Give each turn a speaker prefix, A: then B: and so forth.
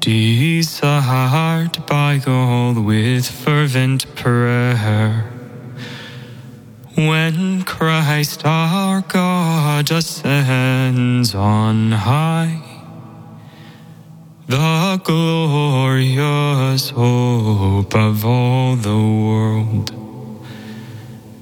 A: desired by all with fervent prayer. When Christ our God ascends on high, the glorious hope of all the